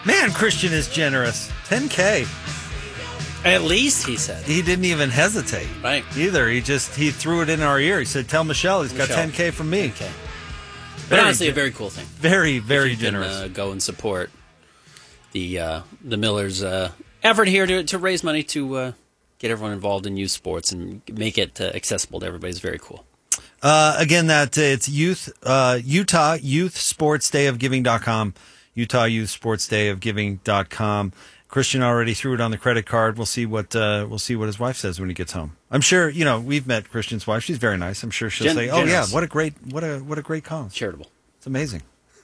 Man, Christian is generous. 10K. At least, he said. He didn't even hesitate. Right. Either. He threw it in our ear. He said, tell Michelle he's got 10K from me. 10K. But honestly, a very cool thing. Very, very generous. Can, go and support the Millers' effort here to raise money to get everyone involved in youth sports and make it accessible to everybody. Is very cool. Again, it's Utah Youth Sports Day of Giving.com. Utah Youth Sports Day of Giving.com. Christian already threw it on the credit card. We'll see what his wife says when he gets home. I'm sure, we've met Christian's wife. She's very nice. I'm sure she'll say, "Oh yeah, what a great cause. Charitable. It's amazing."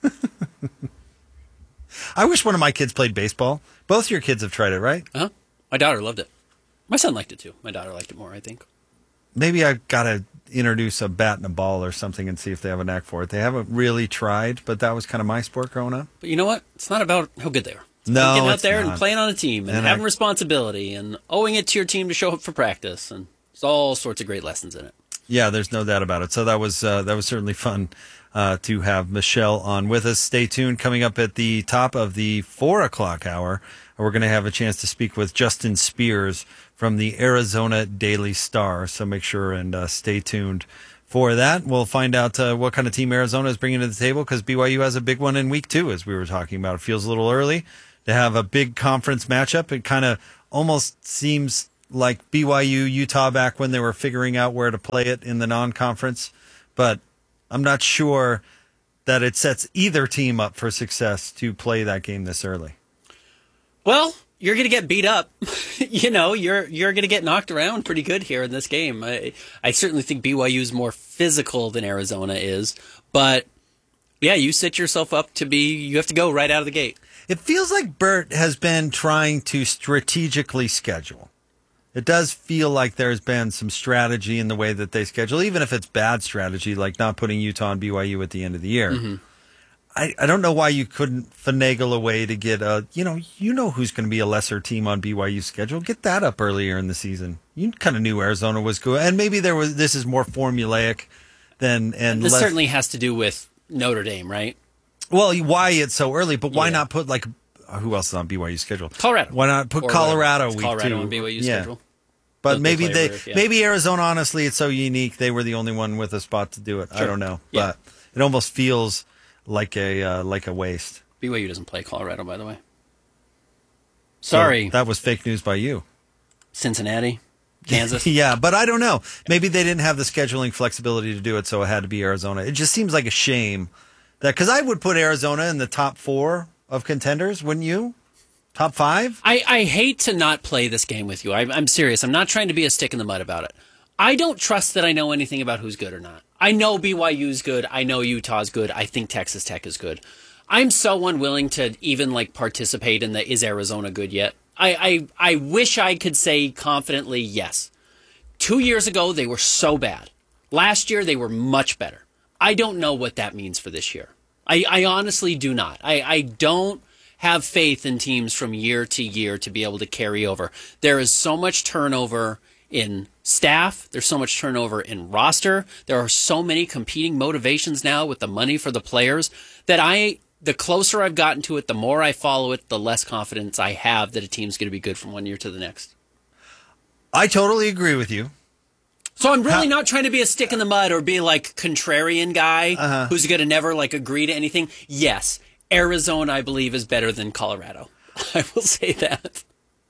I wish one of my kids played baseball. Both your kids have tried it, right? Uh-huh. My daughter loved it. My son liked it too. My daughter liked it more, I think. Maybe I got to introduce a bat and a ball or something and see if they have a knack for it. They haven't really tried, but that was kind of my sport growing up. But you know what? It's not about how good they are. No, getting out there not. And playing on a team and having responsibility and owing it to your team to show up for practice, and there's all sorts of great lessons in it. Yeah, there's no doubt about it. So that was certainly fun to have Michelle on with us. Stay tuned. Coming up at the top of the 4:00 hour, we're going to have a chance to speak with Justin Spears from the Arizona Daily Star. So make sure and stay tuned for that. We'll find out what kind of team Arizona is bringing to the table, because BYU has a big one in week 2, as we were talking about. It feels a little early to have a big conference matchup. It kind of almost seems like BYU Utah back when they were figuring out where to play it in the non-conference, but I'm not sure that it sets either team up for success to play that game this early. Well, you're going to get beat up. You're going to get knocked around pretty good here in this game. I certainly think BYU is more physical than Arizona is, but yeah, you set yourself up you have to go right out of the gate. It feels like Bert has been trying to strategically schedule. It does feel like there's been some strategy in the way that they schedule, even if it's bad strategy, like not putting Utah and BYU at the end of the year. Mm-hmm. I don't know why you couldn't finagle a way to get who's going to be a lesser team on BYU's schedule. Get that up earlier in the season. You kind of knew Arizona was good, and maybe this is more formulaic than this certainly has to do with Notre Dame, right? Well, why it's so early, but why not put who else is on BYU's schedule? Colorado. Why not put Colorado week 2? Colorado on BYU's schedule. But maybe maybe Arizona, honestly, it's so unique. They were the only one with a spot to do it. Sure. I don't know. Yeah. But it almost feels like a waste. BYU doesn't play Colorado, by the way. Sorry. So that was fake news by you. Cincinnati, Kansas. Yeah, but I don't know. Maybe they didn't have the scheduling flexibility to do it, so it had to be Arizona. It just seems like a shame that, because I would put Arizona in the top 4 of contenders, wouldn't you? Top 5? I hate to not play this game with you. I'm serious. I'm not trying to be a stick in the mud about it. I don't trust that I know anything about who's good or not. I know BYU's good. I know Utah's good. I think Texas Tech is good. I'm so unwilling to even participate in the is Arizona good yet. I wish I could say confidently yes. 2 years ago, they were so bad. Last year, they were much better. I don't know what that means for this year. I honestly do not. I don't have faith in teams from year to year to be able to carry over. There is so much turnover in staff. There's so much turnover in roster. There are so many competing motivations now with the money for the players that the closer I've gotten to it, the more I follow it, the less confidence I have that a team's going to be good from one year to the next. I totally agree with you. So I'm really not trying to be a stick in the mud or be contrarian guy who's going to never agree to anything. Yes, Arizona, I believe, is better than Colorado. I will say that.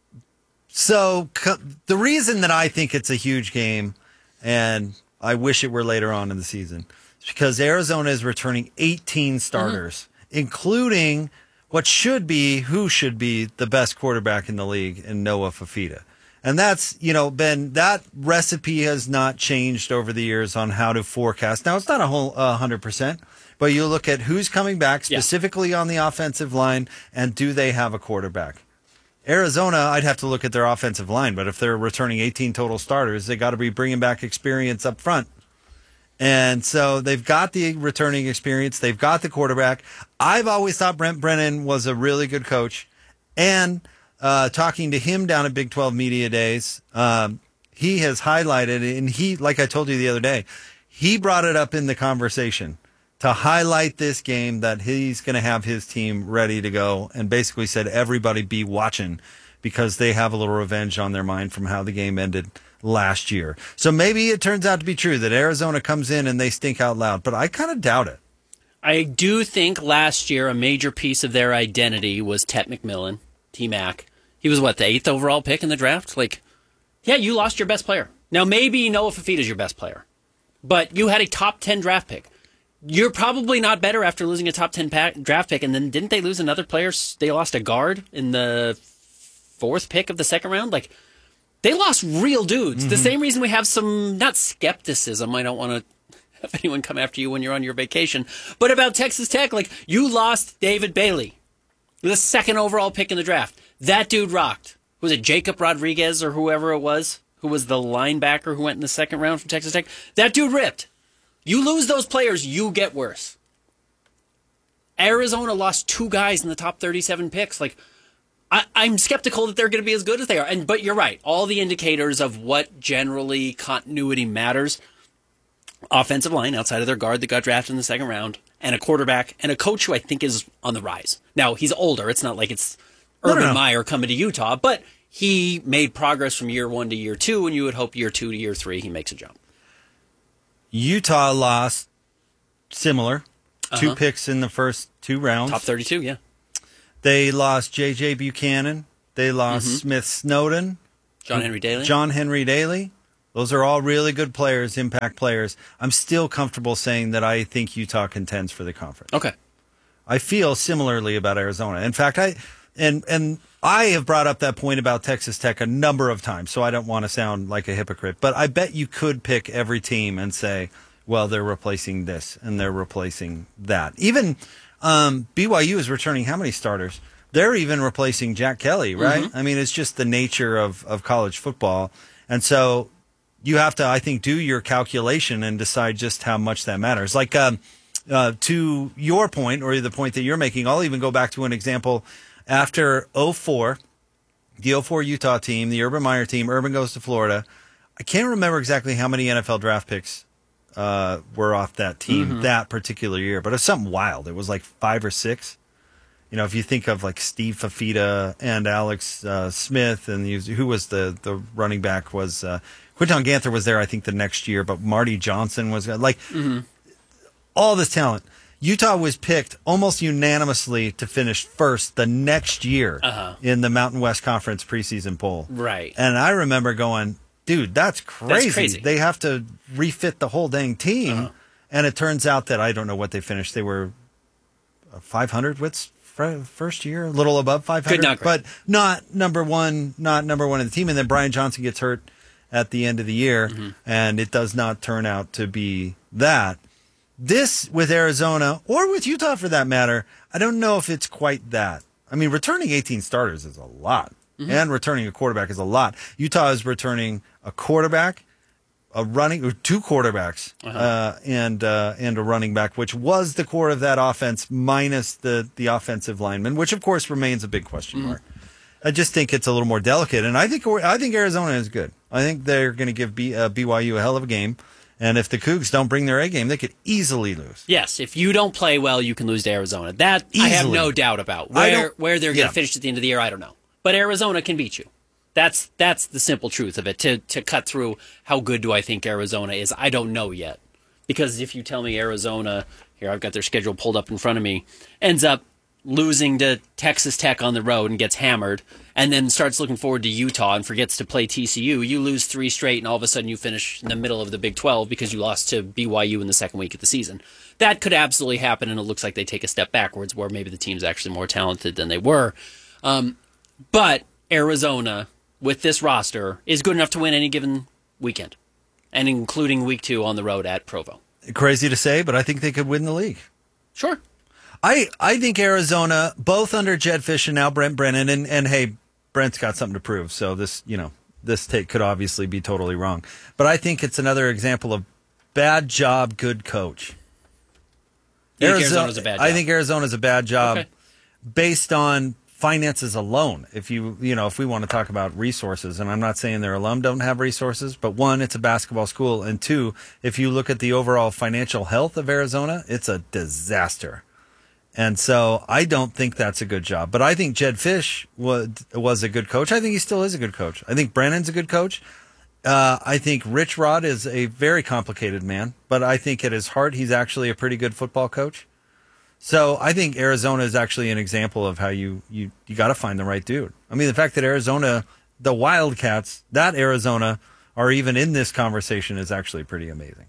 So the reason that I think it's a huge game, and I wish it were later on in the season, is because Arizona is returning 18 starters, including who should be the best quarterback in the league in Noah Fafita. And that's, Ben, that recipe has not changed over the years on how to forecast. Now, it's not 100%, but you look at who's coming back specifically on the offensive line, and do they have a quarterback? Arizona, I'd have to look at their offensive line, but if they're returning 18 total starters, they got to be bringing back experience up front. And so they've got the returning experience. They've got the quarterback. I've always thought Brent Brennan was a really good coach. And talking to him down at Big 12 Media Days, he has highlighted, and he, like I told you the other day, he brought it up in the conversation to highlight this game that he's going to have his team ready to go, and basically said everybody be watching because they have a little revenge on their mind from how the game ended last year. So maybe it turns out to be true that Arizona comes in and they stink out loud, but I kind of doubt it. I do think last year a major piece of their identity was Tet McMillan, T-Mac. He was, the 8th overall pick in the draft? Yeah, you lost your best player. Now, maybe Noah Fafita's your best player, but you had a top 10 draft pick. You're probably not better after losing a top 10 draft pick, and then didn't they lose another player? They lost a guard in the 4th pick of the second round? They lost real dudes. Mm-hmm. The same reason we have some, not skepticism, I don't want to have anyone come after you when you're on your vacation, but about Texas Tech, you lost David Bailey, the 2nd overall pick in the draft. That dude rocked. Was it Jacob Rodriguez or whoever it was, who was the linebacker who went in the 2nd round from Texas Tech? That dude ripped. You lose those players, you get worse. Arizona lost 2 guys in the top 37 picks. I'm skeptical that they're going to be as good as they are. But you're right. All the indicators of what generally continuity matters, offensive line outside of their guard that got drafted in the 2nd round, and a quarterback, and a coach who I think is on the rise. Now, he's older. It's not like it's Urban Meyer coming to Utah, but he made progress from year 1 to year 2, and you would hope year 2 to year 3 he makes a jump. Utah lost similar. 2 picks in the first 2 rounds. Top 32, yeah. They lost J.J. Buchanan. They lost Smith Snowden. John Henry Daly. Those are all really good players, impact players. I'm still comfortable saying that I think Utah contends for the conference. Okay. I feel similarly about Arizona. In fact, I have brought up that point about Texas Tech a number of times, so I don't want to sound like a hypocrite. But I bet you could pick every team and say, well, they're replacing this and they're replacing that. Even BYU is returning how many starters? They're even replacing Jack Kelly, right? Mm-hmm. I mean, it's just the nature of college football. And so you have to, I think, do your calculation and decide just how much that matters. To your point, or the point that you're making, I'll even go back to an example. After 2004, the 2004 Utah team, the Urban Meyer team, Urban goes to Florida. I can't remember exactly how many NFL draft picks were off that team that particular year, but it's something wild. It was 5 or 6. If you think of Steve Fafita and Alex Smith, and who was the running back was Quinton Ganther was there, I think, the next year, but Marty Johnson was all this talent. Utah was picked almost unanimously to finish first the next year in the Mountain West Conference preseason poll. Right. And I remember going, dude, that's crazy. They have to refit the whole dang team. And it turns out that I don't know what they finished. They were 500 wits first year, a little above 500. Good, not great. But not number one in the team. And then Brian Johnson gets hurt at the end of the year, and it does not turn out to be that. This, with Arizona, or with Utah for that matter, I don't know if it's quite that. I mean, returning 18 starters is a lot, and returning a quarterback is a lot. Utah is returning a quarterback, two quarterbacks, and a running back, which was the core of that offense, minus the offensive lineman, which, of course, remains a big question mark. I just think it's a little more delicate, and I think Arizona is good. I think they're going to give BYU a hell of a game. And if the Cougs don't bring their A game, they could easily lose. Yes, if you don't play well, you can lose to Arizona. That easily. I have no doubt about. Where they're going to finish at the end of the year, I don't know. But Arizona can beat you. That's the simple truth of it. To cut through how good do I think Arizona is, I don't know yet. Because if you tell me Arizona, here I've got their schedule pulled up in front of me, ends up losing to Texas Tech on the road and gets hammered, and then starts looking forward to Utah and forgets to play TCU, you lose 3 straight, and all of a sudden you finish in the middle of the Big 12 because you lost to BYU in the second week of the season. That could absolutely happen, and it looks like they take a step backwards where maybe the team's actually more talented than they were. But Arizona, with this roster, is good enough to win any given weekend, and including week 2 on the road at Provo. Crazy to say, but I think they could win the league. Sure. I think Arizona, both under Jedd Fisch and now Brent Brennan, and hey, Brent's got something to prove, so this take could obviously be totally wrong. But I think it's another example of bad job, good coach. Arizona's a bad job. I think Arizona's a bad job based on finances alone. If if we want to talk about resources, and I'm not saying their alum don't have resources, but one, it's a basketball school, and two, if you look at the overall financial health of Arizona, it's a disaster. And so I don't think that's a good job. But I think Jed Fish was a good coach. I think he still is a good coach. I think Brennan's a good coach. I think Rich Rod is a very complicated man, but I think at his heart, he's actually a pretty good football coach. So I think Arizona is actually an example of how you got to find the right dude. I mean, the fact that Arizona, the Wildcats, that Arizona are even in this conversation is actually pretty amazing.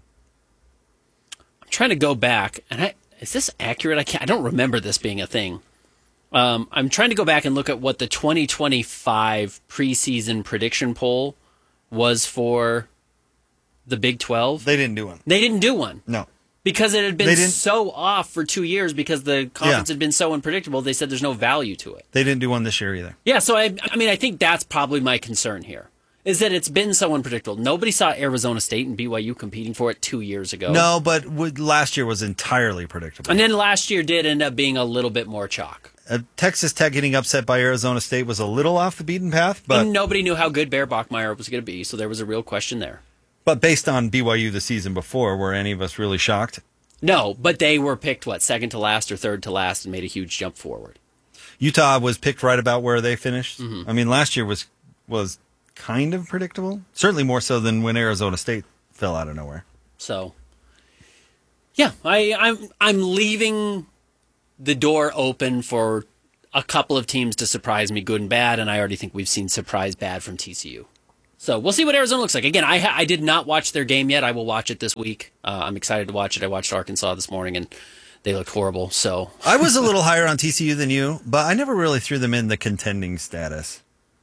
I'm trying to go back, and is this accurate? I don't remember this being a thing. I'm trying to go back and look at what the 2025 preseason prediction poll was for the Big 12. They didn't do one. They didn't do one. No. Because it had been so off for 2 years because the conference had been so unpredictable, they said there's no value to it. They didn't do one this year either. Yeah, so I think that's probably my concern here, is that it's been so unpredictable. Nobody saw Arizona State and BYU competing for it 2 years ago. No, but last year was entirely predictable. And then last year did end up being a little bit more chalk. Texas Tech getting upset by Arizona State was a little off the beaten path, but and nobody knew how good Bear Bachmeier was going to be, so there was a real question there. But based on BYU the season before, were any of us really shocked? No, but they were picked, second to last or third to last and made a huge jump forward. Utah was picked right about where they finished. Mm-hmm. I mean, last year was kind of predictable. Certainly more so than when Arizona State fell out of nowhere. So, yeah, I'm leaving the door open for a couple of teams to surprise me, good and bad, and I already think we've seen surprise bad from TCU. So we'll see what Arizona looks like. Again, I did not watch their game yet. I will watch it this week. I'm excited to watch it. I watched Arkansas this morning, and they looked horrible. So I was a little higher on TCU than you, but I never really threw them in the contending status.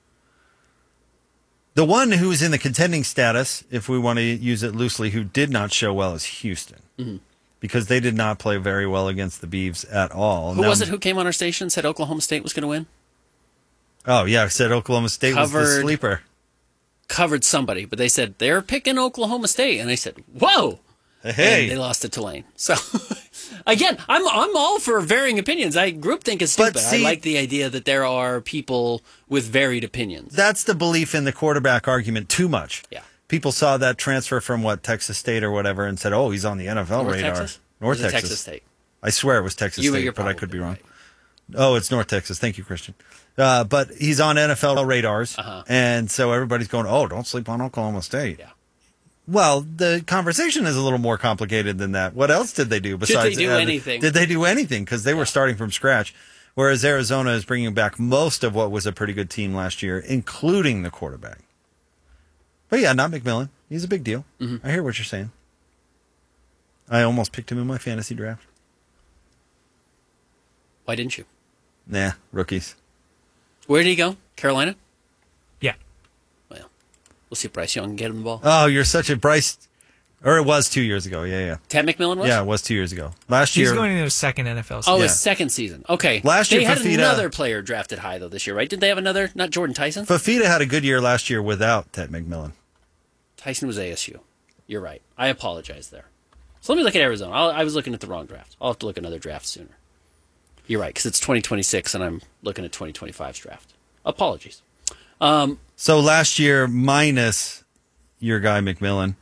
The one who's in the contending status, if we want to use it loosely, who did not show well is Houston. Mm-hmm. Because they did not play very well against the Beavs at all. Who was it who came on our station and said Oklahoma State was going to win? Oh, yeah, I said Oklahoma State was the sleeper. Covered somebody, but they said they're picking Oklahoma State, and I said, "Whoa!" Hey, and they lost to Tulane. So, again, I'm all for varying opinions. Groupthink is stupid. I like the idea that there are people with varied opinions. That's the belief in the quarterback argument too much. Yeah, people saw that transfer from Texas State or whatever, and said, "Oh, he's on the NFL radar." Texas? North Texas. Texas State. I swear it was Texas State, but I could be wrong. Right. Oh, it's North Texas. Thank you, Christian. But he's on NFL radars, and so everybody's going, "Oh, don't sleep on Oklahoma State." Yeah. Well, the conversation is a little more complicated than that. What else did they do besides? Did they do anything? Did they do anything? Because they were starting from scratch, whereas Arizona is bringing back most of what was a pretty good team last year, including the quarterback. But yeah, not McMillan. He's a big deal. Mm-hmm. I hear what you're saying. I almost picked him in my fantasy draft. Why didn't you? Nah, rookies. Where did he go? Carolina? Yeah. Well, we'll see if Bryce Young can get him the ball. Oh, you're such a Bryce. Or it was 2 years ago. Yeah. Ted McMillan was? Yeah, it was 2 years ago. Last year. He's going into his second NFL season. Oh, his second season. Okay. Last year, they had Fafita, another player drafted high, though, this year, right? Did they have another? Not Jordan Tyson? Fafita had a good year last year without Ted McMillan. Tyson was ASU. You're right. I apologize there. So let me look at Arizona. I was looking at the wrong draft. I'll have to look at another draft sooner. You're right, because it's 2026, and I'm looking at 2025's draft. Apologies. So last year, minus your guy McMillan,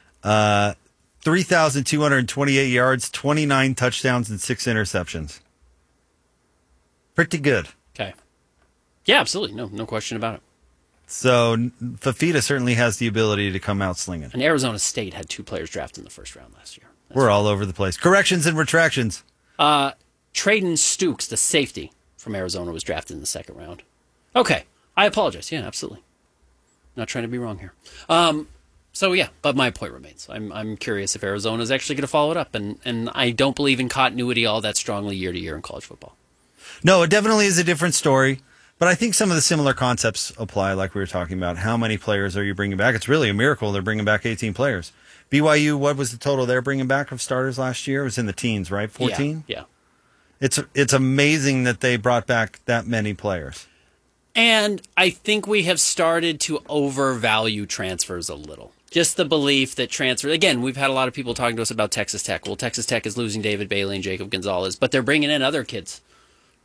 3,228 yards, 29 touchdowns, and 6 interceptions. Pretty good. Okay. Yeah, absolutely. No question about it. So Fafita certainly has the ability to come out slinging. And Arizona State had 2 players drafted in the first round last year. We're all over the place. Corrections and retractions. Traden Stukes, the safety from Arizona, was drafted in the second round. Okay. I apologize. Yeah, absolutely. Not trying to be wrong here. So yeah, but my point remains. I'm curious if Arizona is actually going to follow it up, and I don't believe in continuity all that strongly year to year in college football. No, it definitely is a different story, but I think some of the similar concepts apply, like we were talking about. How many players are you bringing back? It's really a miracle they're bringing back 18 players. BYU, what was the total they're bringing back of starters last year? It was in the teens, right? 14? Yeah. It's amazing that they brought back that many players. And I think we have started to overvalue transfers a little. Just the belief that transfer, again, we've had a lot of people talking to us about Texas Tech. Well, Texas Tech is losing David Bailey and Jacob Gonzalez, but they're bringing in other kids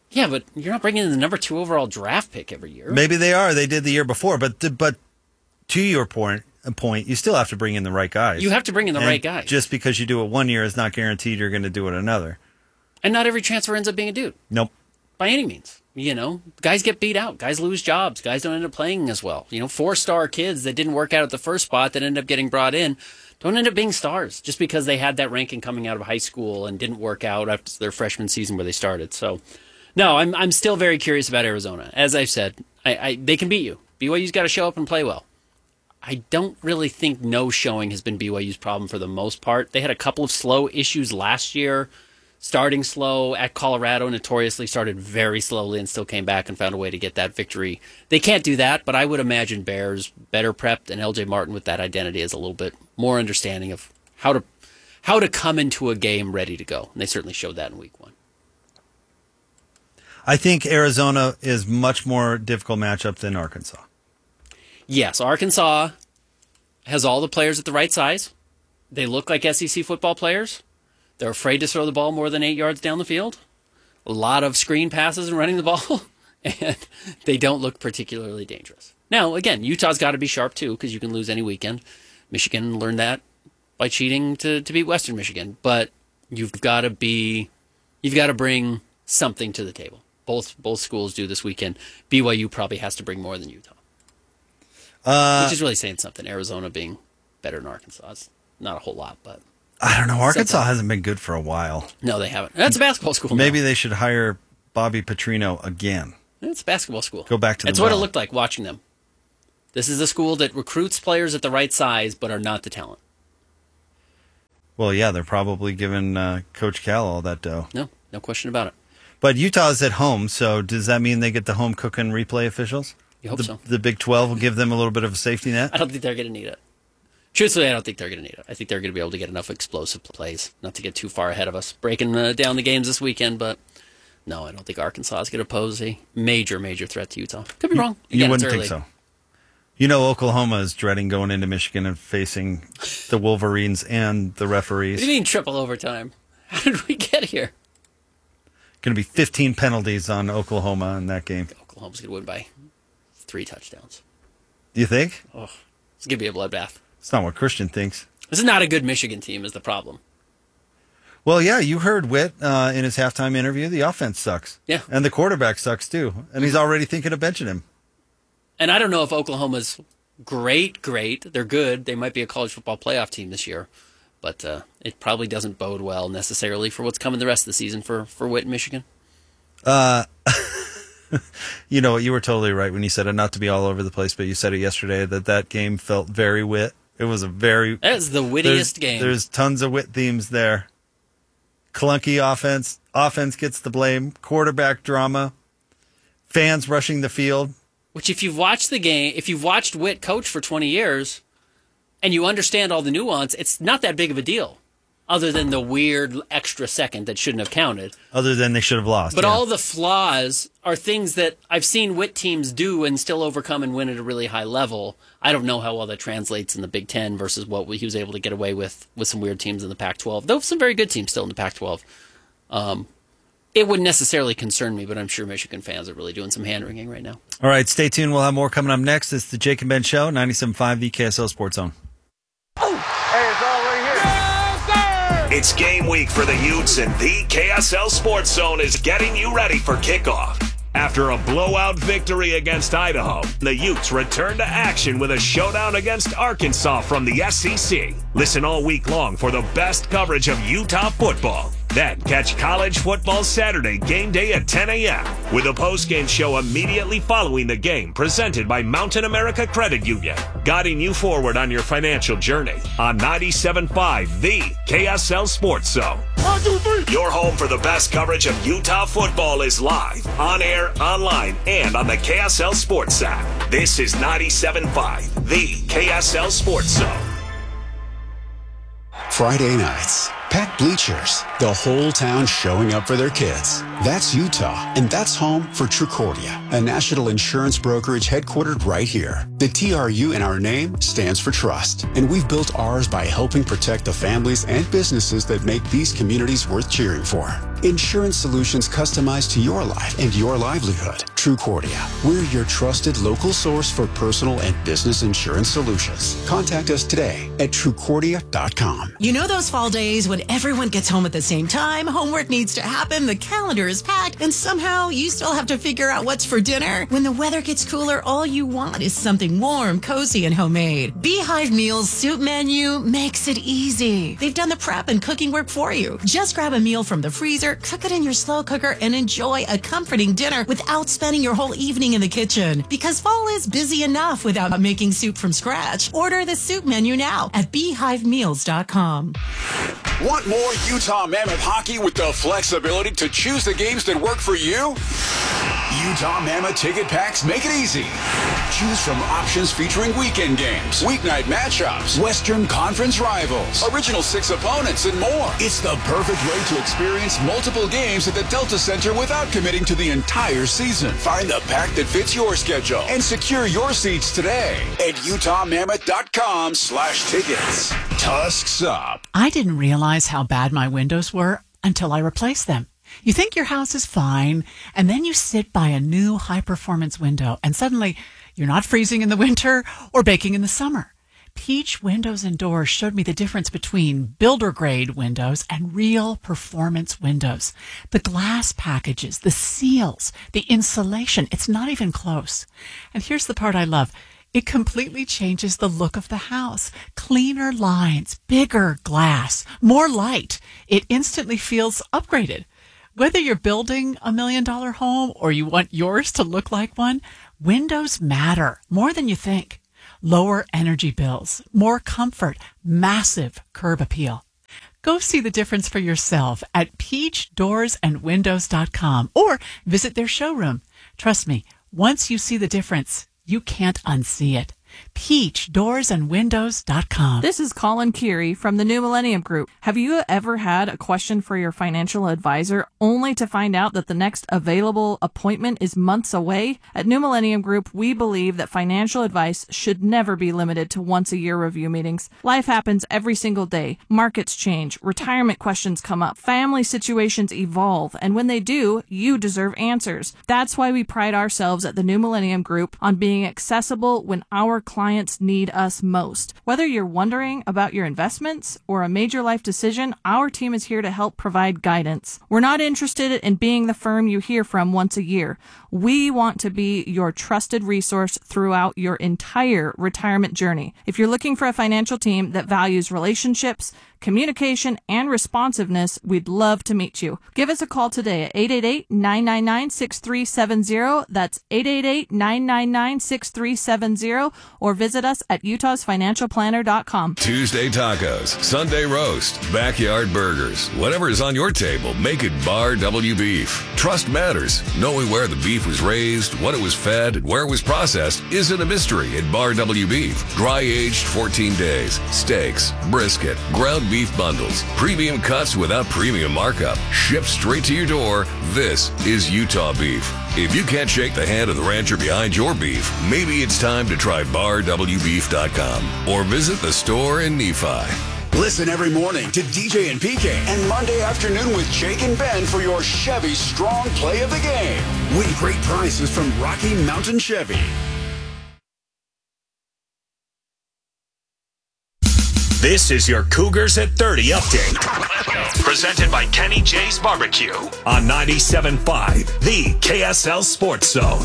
Yeah, but you're not bringing in the number 2 overall draft pick every year. Maybe they are. They did the year before, but to your point, you still have to bring in the right guys. You have to bring in the right guys. Just because you do it one year is not guaranteed you're going to do it another. And not every transfer ends up being a dude. Nope. By any means. Guys get beat out. Guys lose jobs. Guys don't end up playing as well. 4-star kids that didn't work out at the first spot that end up getting brought in don't end up being stars just because they had that ranking coming out of high school and didn't work out after their freshman season where they started. So, no, I'm still very curious about Arizona. As I've said, they can beat you. BYU's got to show up and play well. I don't really think no showing has been BYU's problem for the most part. They had a couple of slow issues last year. Starting slow at Colorado, notoriously started very slowly and still came back and found a way to get that victory. They can't do that, but I would imagine Bears better prepped, and LJ Martin with that identity is a little bit more understanding of how to come into a game ready to go. And they certainly showed that in week 1. I think Arizona is much more difficult matchup than Arkansas. Yes, Arkansas has all the players at the right size. They look like SEC football players. They're afraid to throw the ball more than 8 yards down the field. A lot of screen passes and running the ball. And they don't look particularly dangerous. Now, again, Utah's got to be sharp too because you can lose any weekend. Michigan learned that by cheating to beat Western Michigan. But you've got to bring something to the table. Both schools do this weekend. BYU probably has to bring more than Utah. Which is really saying something. Arizona being better than Arkansas. It's not a whole lot, but... I don't know. Arkansas hasn't been good for a while. No, they haven't. That's a basketball school. Maybe they should hire Bobby Petrino again. It's a basketball school. Go back to That's what it looked like watching them. This is a school that recruits players at the right size but are not the talent. Well, yeah, they're probably giving Coach Cal all that dough. No question about it. But Utah's at home, so does that mean they get the home cooking replay officials? You hope so. The Big 12 will give them a little bit of a safety net? I don't think they're going to need it. Truthfully, I don't think they're going to need it. I think they're going to be able to get enough explosive plays, not to get too far ahead of us, breaking down the games this weekend. But no, I don't think Arkansas is going to pose a major threat to Utah. Could be wrong. Again, you wouldn't think so. Oklahoma is dreading going into Michigan and facing the Wolverines and the referees. What do you mean triple overtime? How did we get here? Going to be 15 penalties on Oklahoma in that game. Oklahoma's going to win by 3 touchdowns. Do you think? Oh, it's going to be a bloodbath. It's not what Christian thinks. This is not a good Michigan team is the problem. Well, yeah, you heard Witt in his halftime interview. The offense sucks. Yeah. And the quarterback sucks, too. And he's already thinking of benching him. And I don't know if Oklahoma's great. They're good. They might be a college football playoff team this year. But it probably doesn't bode well necessarily for what's coming the rest of the season for Witt in Michigan. You were totally right when you said it, not to be all over the place, but you said it yesterday that game felt very Witt. It was That's the wittiest game. There's tons of Witt themes there. Clunky offense. Offense gets the blame. Quarterback drama. Fans rushing the field. Which, if you've watched the game, if you've watched Witt coach for 20 years, and you understand all the nuance, it's not that big of a deal. Other than the weird extra second that shouldn't have counted. Other than they should have lost. But all the flaws are things that I've seen Witt teams do and still overcome and win at a really high level. I don't know how well that translates in the Big Ten versus what he was able to get away with some weird teams in the Pac-12. Though some very good teams still in the Pac-12. It wouldn't necessarily concern me, but I'm sure Michigan fans are really doing some hand-wringing right now. All right, stay tuned. We'll have more coming up next. It's the Jake and Ben Show, 97.5, the KSL Sports Zone. It's game week for the Utes, and the KSL Sports Zone is getting you ready for kickoff. After a blowout victory against Idaho, the Utes return to action with a showdown against Arkansas from the SEC. Listen all week long for the best coverage of Utah football. Then catch College Football Saturday game day at 10 a.m. with a post-game show immediately following the game presented by Mountain America Credit Union, guiding you forward on your financial journey on 97.5, the KSL Sports Zone. 1, 2, 3. Your home for the best coverage of Utah football is live, on air, online, and on the KSL Sports app. This is 97.5, the KSL Sports Zone. Friday nights, packed bleachers, the whole town showing up for their kids. That's Utah, and that's home for Trucordia, a national insurance brokerage headquartered right here. The TRU in our name stands for trust, and we've built ours by helping protect the families and businesses that make these communities worth cheering for. Insurance solutions customized to your life and your livelihood. Trucordia. We're your trusted local source for personal and business insurance solutions. Contact us today at Trucordia.com. You know those fall days when everyone gets home at the same time, homework needs to happen, the calendar is packed, and somehow you still have to figure out what's for dinner? When the weather gets cooler, all you want is something warm, cozy, and homemade. Beehive Meals Soup Menu makes it easy. They've done the prep and cooking work for you. Just grab a meal from the freezer, cook it in your slow cooker, and enjoy a comforting dinner without spending your whole evening in the kitchen. Because fall is busy enough without making soup from scratch. Order the soup menu now at beehivemeals.com. Want more Utah Mammoth hockey with the flexibility to choose the games that work for you? Utah Mammoth ticket packs make it easy. Choose from options featuring weekend games, weeknight matchups, Western Conference rivals, original 6 opponents, and more. It's the perfect way to experience multiple games at the Delta Center without committing to the entire season. Find the pack that fits your schedule and secure your seats today at utahmammoth.com/tickets. Tusks up. I didn't realize how bad my windows were until I replaced them. You think your house is fine, and then you sit by a new high-performance window, and suddenly you're not freezing in the winter or baking in the summer. Peach Windows and Doors showed me the difference between builder-grade windows and real performance windows. The glass packages, the seals, the insulation, it's not even close. And here's the part I love. It completely changes the look of the house. Cleaner lines, bigger glass, more light. It instantly feels upgraded. Whether you're building $1 million home or you want yours to look like one, windows matter more than you think. Lower energy bills, more comfort, massive curb appeal. Go see the difference for yourself at peachdoorsandwindows.com or visit their showroom. Trust me, once you see the difference, you can't unsee it. peachdoorsandwindows.com. This is Colin Keary from the New Millennium Group. Have you ever had a question for your financial advisor only to find out that the next available appointment is months away? At New Millennium Group, we believe that financial advice should never be limited to once-a-year review meetings. Life happens every single day. Markets change, retirement questions come up, family situations evolve, and when they do, you deserve answers. That's why we pride ourselves at the New Millennium Group on being accessible when our clients need us most. Whether you're wondering about your investments or a major life decision, our team is here to help provide guidance. We're not interested in being the firm you hear from once a year. We want to be your trusted resource throughout your entire retirement journey. If you're looking for a financial team that values relationships, communication, and responsiveness, we'd love to meet you. Give us a call today at 888-999-6370. That's 888-999-6370, or visit us at utahsfinancialplanner.com. Tuesday tacos, Sunday roast, backyard burgers. Whatever is on your table, make it Bar W Beef. Trust matters. Knowing where the beef was raised, what it was fed, and where it was processed isn't a mystery at Bar W Beef. Dry aged 14 days, steaks, brisket, ground beef bundles, premium cuts without premium markup, shipped straight to your door. This is Utah beef. If you can't shake the hand of the rancher behind your beef, maybe it's time to try BarWBeef.com or visit the store in Nephi. Listen every morning to DJ and PK and Monday afternoon with Jake and Ben for your Chevy Strong Play of the Game. Win great prizes from Rocky Mountain Chevy. This is your Cougars at 30 update. Presented by Kenny J's Barbecue on 97.5, the KSL Sports Zone.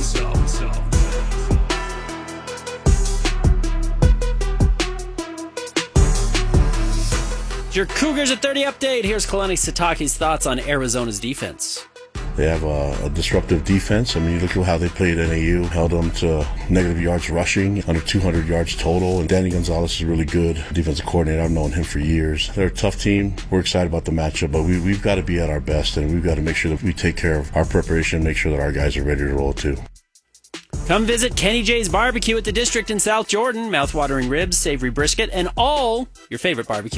Your Cougars at 30 update. Here's Kalani Sitake's thoughts on Arizona's defense. They have a disruptive defense. I mean, you look at how they played at NAU, held them to negative yards rushing, under 200 yards total. And Danny Gonzalez is really good defensive coordinator. I've known him for years. They're a tough team. We're excited about the matchup, but we've got to be at our best, and we've got to make sure that we take care of our preparation, make sure that our guys are ready to roll too. Come visit Kenny J's Barbecue at the District in South Jordan. Mouth-watering ribs, savory brisket, and all your favorite barbecue